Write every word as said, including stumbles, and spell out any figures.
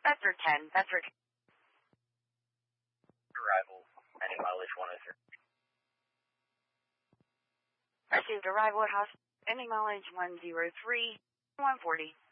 Bedford ten, Bedford. Arrival, ending mileage one oh three. Received arrival at hospital, ending mileage one oh three, one forty.